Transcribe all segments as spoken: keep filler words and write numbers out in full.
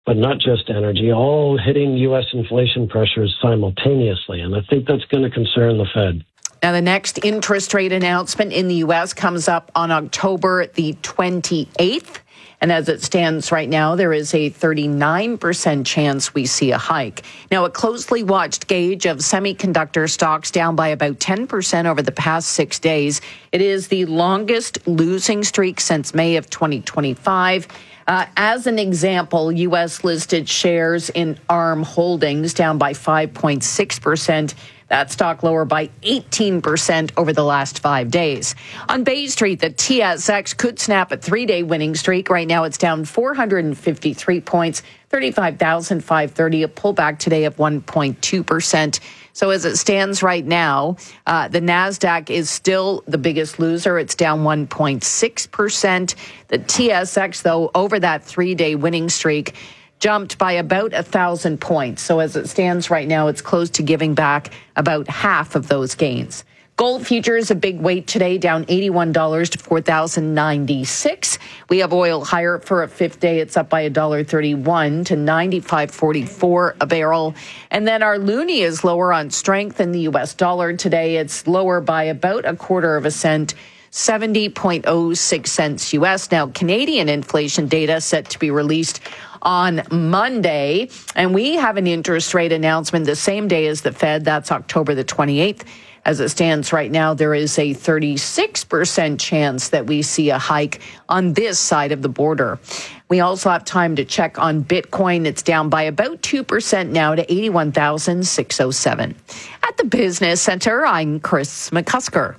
but not just energy, all hitting U S inflation pressures simultaneously. And I think that's going to concern the Fed. Now, the next interest rate announcement in the U S comes up on October the twenty-eighth. And as it stands right now, there is a thirty-nine percent chance we see a hike. Now, a closely watched gauge of semiconductor stocks down by about ten percent over the past six days. It is the longest losing streak since May of twenty twenty-five. Uh, as an example, U S-listed shares in ARM Holdings down by five point six percent. That stock lower by eighteen percent over the last five days. On Bay Street, the T S X could snap a three-day winning streak. Right now, it's down four hundred fifty-three points, thirty-five thousand five hundred thirty, a pullback today of one point two percent. So as it stands right now, uh, the NASDAQ is still the biggest loser. It's down one point six percent. The T S X, though, over that three-day winning streak, jumped by about one thousand points. So as it stands right now, it's close to giving back about half of those gains. Gold futures, a big weight today, down eighty-one dollars to four thousand ninety-six. We have oil higher for a fifth day. It's up by one dollar thirty-one to ninety-five forty-four a barrel. And then our loonie is lower on strength in the U S dollar today. It's lower by about a quarter of a cent, seventy point oh six cents U S. Now, Canadian inflation data set to be released on Monday, and we have an interest rate announcement the same day as the Fed. That's October the twenty-eighth. As it stands right now, there is a thirty-six percent chance that we see a hike on this side of the border. We also have time to check on Bitcoin. It's down by about two percent now to eighty-one thousand six hundred seven. At the Business Center, I'm Chris McCusker.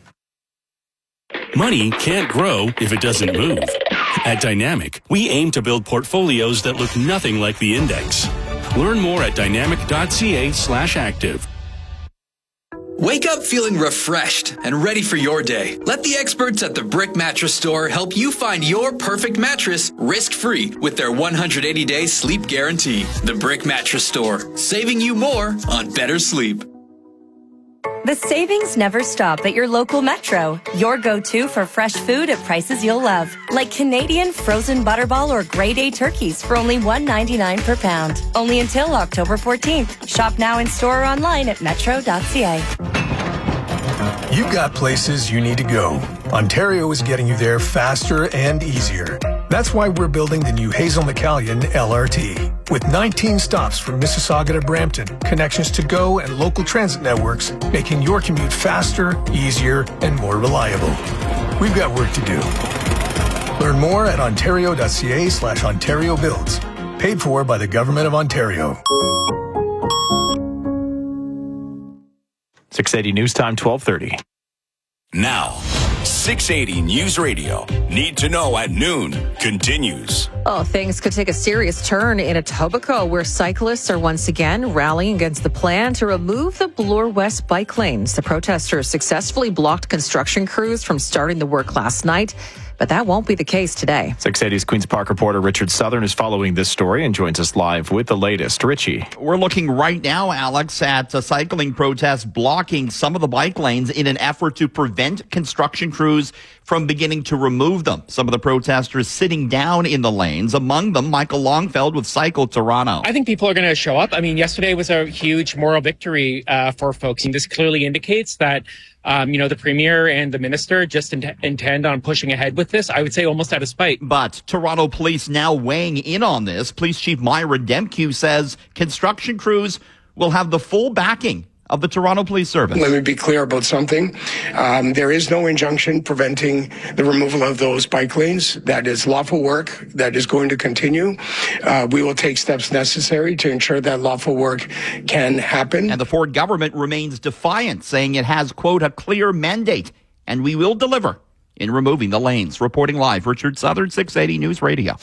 Money can't grow if it doesn't move. At Dynamic, we aim to build portfolios that look nothing like the index. Learn more at dynamic.ca slash active. Wake up feeling refreshed and ready for your day. Let the experts at the Brick Mattress Store help you find your perfect mattress risk-free with their one hundred eighty day sleep guarantee. The Brick Mattress Store, saving you more on better sleep. The savings never stop at your local Metro. Your go-to for fresh food at prices you'll love. Like Canadian frozen butterball or grade A turkeys for only one ninety-nine per pound. Only until October fourteenth. Shop now in store or online at metro dot c a. You've got places you need to go. Ontario is getting you there faster and easier. That's why we're building the new Hazel McCallion L R T. With nineteen stops from Mississauga to Brampton, connections to GO and local transit networks, making your commute faster, easier, and more reliable. We've got work to do. Learn more at ontario.ca slash Ontario Builds. Paid for by the Government of Ontario. six eighty News Time, twelve thirty. Now, six eighty News Radio. Need to know at noon continues. Oh, things could take a serious turn in Etobicoke, where cyclists are once again rallying against the plan to remove the Bloor West bike lanes. The protesters successfully blocked construction crews from starting the work last night, but that won't be the case today. six eighty's Queen's Park reporter Richard Southern is following this story and joins us live with the latest. Richie. We're looking right now, Alex, at a cycling protest blocking some of the bike lanes in an effort to prevent construction crews from beginning to remove them. Some of the protesters sitting down in the lanes, among them Michael Longfeld with Cycle Toronto. I think people are going to show up. I mean, yesterday was a huge moral victory uh, for folks, and this clearly indicates that Um, you know, the Premier and the Minister just int- intend on pushing ahead with this, I would say almost out of spite. But Toronto Police now weighing in on this. Police Chief Myra Demke says construction crews will have the full backing of the Toronto Police Service. Let me be clear about something. Um, there is no injunction preventing the removal of those bike lanes. That is lawful work that is going to continue. Uh, we will take steps necessary to ensure that lawful work can happen. And the Ford government remains defiant, saying it has, quote, a clear mandate, and we will deliver in removing the lanes. Reporting live, Richard Southern, six eighty News Radio.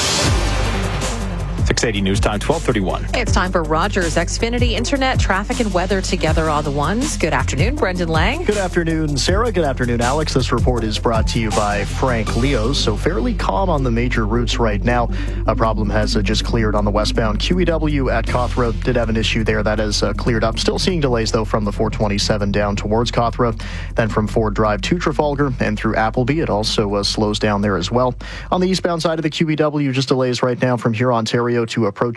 six eighty News Time, twelve thirty-one. It's time for Rogers Xfinity Internet, traffic and weather together on the ones. Good afternoon, Brendan Lang. Good afternoon, Sarah. Good afternoon, Alex. This report is brought to you by Frank Leo's. So fairly calm on the major routes right now. A problem has uh, just cleared on the westbound Q E W at Cawthra. Did have an issue there that has uh, cleared up. Still seeing delays, though, from the four twenty-seven down towards Cawthra. Then from Ford Drive to Trafalgar and through Appleby. It also uh, slows down there as well. On the eastbound side of the Q E W, just delays right now from here, Ontario to approach